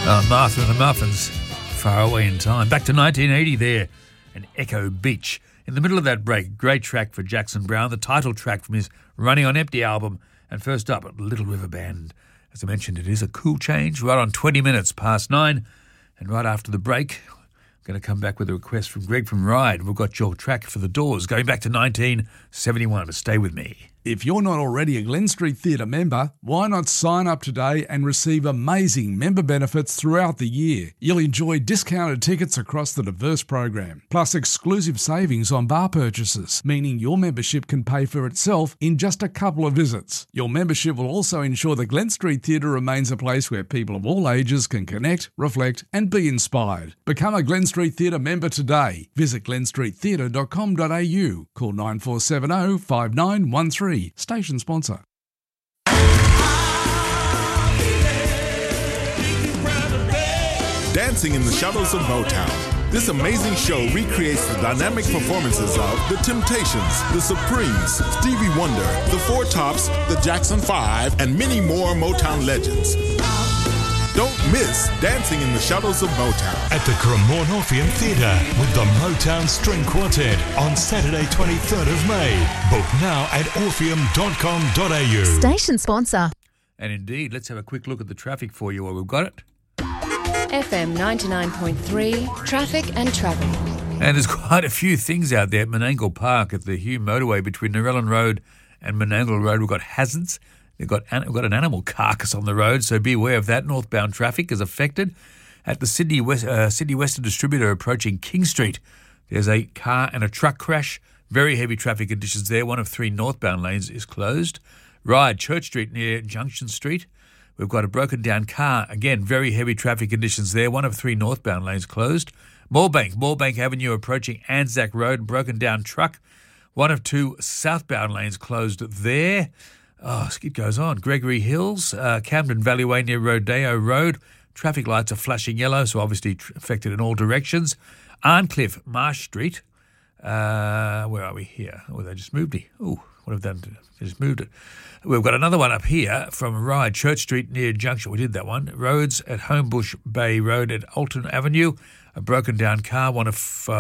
Martha and the Muffins, Far Away in Time. Back to 1980 there, and Echo Beach. In the middle of that break, great track for Jackson Browne, the title track from his Running on Empty album. And first up, Little River Band. As I mentioned, it is a cool change, right on 20 minutes past 9. And right after the break, I'm going to come back with a request from Greg from Ryde. We've got your track for The Doors, going back to 1971. But stay with me. If you're not already a Glen Street Theatre member, why not sign up today and receive amazing member benefits throughout the year? You'll enjoy discounted tickets across the diverse program, plus exclusive savings on bar purchases, meaning your membership can pay for itself in just a couple of visits. Your membership will also ensure the Glen Street Theatre remains a place where people of all ages can connect, reflect and be inspired. Become a Glen Street Theatre member today. Visit glenstreettheatre.com.au. Call 9470 5913. Station sponsor. Dancing in the Shadows of Motown. This amazing show recreates the dynamic performances of The Temptations, The Supremes, Stevie Wonder, The Four Tops, The Jackson 5, and many more Motown legends. Don't miss Dancing in the Shadows of Motown at the Cremorne Orpheum Theatre with the Motown String Quartet on Saturday 23rd of May. Book now at orpheum.com.au. Station sponsor. And indeed, let's have a quick look at the traffic for you while we've got it. FM 99.3, traffic and travel. And there's quite a few things out there at Menangle Park at the Hume motorway between Narellan Road and Menangle Road. We've got hazards. We've got an animal carcass on the road, so beware of that. Northbound traffic is affected. At the Sydney Western Distributor approaching King Street, there's a car and a truck crash. Very heavy traffic conditions there. One of 3 northbound lanes is closed. Ryde Church Street near Junction Street. We've got a broken down car. Again, very heavy traffic conditions there. One of 3 northbound lanes closed. Moorebank Avenue approaching Anzac Road. Broken down truck. One of 2 southbound lanes closed there. Oh, it goes on. Gregory Hills, Camden Valleyway near Rodeo Road. Traffic lights are flashing yellow, so obviously affected in all directions. Arncliffe Marsh Street. Where are we here? Oh, they just moved it. Oh, what have they done? They just moved it. We've got another one up here from Ryde Church Street near Junction. We did that one. Roads at Homebush Bay Road at Alton Avenue. A broken down car, one of